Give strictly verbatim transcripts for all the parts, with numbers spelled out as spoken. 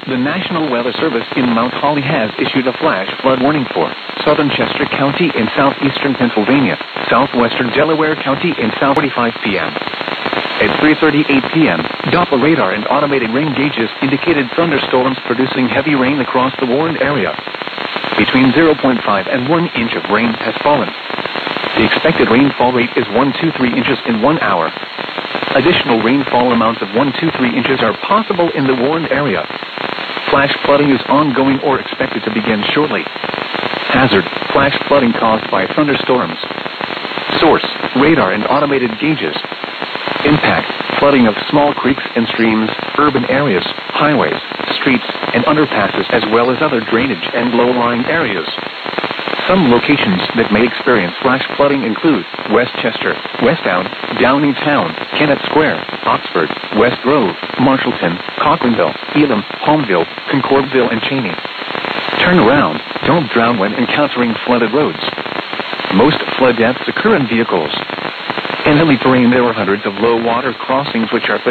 The National Weather Service in Mount Holly has issued a flash flood warning for southern Chester County in southeastern Pennsylvania, southwestern Delaware County in south forty-five p m At three thirty-eight p m, Doppler radar and automated rain gauges indicated thunderstorms producing heavy rain across the warned area. Between zero point five and one inch of rain has fallen. The expected rainfall rate is one to three inches in one hour. Additional rainfall amounts of one to three inches are possible in the warned area. Flash flooding is ongoing or expected to begin shortly. Hazard: flash flooding caused by thunderstorms. Source: radar and automated gauges. Impact: flooding of small creeks and streams, urban areas, highways, streets, and underpasses, as well as other drainage and low-lying areas. Some locations that may experience flash flooding include West Chester, Westtown, Downingtown, Kennett Square, Oxford, West Grove, Marshallton, Cochranville, Elam, Holmville, Concordville, and Cheney. Turn around. Don't drown when encountering flooded roads. Most flood deaths occur in vehicles. In heavy terrain, there are hundreds of low-water crossings which are put.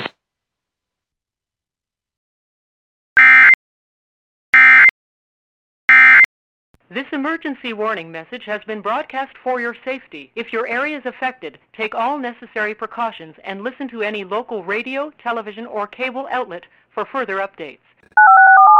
This emergency warning message has been broadcast for your safety. If your area is affected, take all necessary precautions and listen to any local radio, television, or cable outlet for further updates.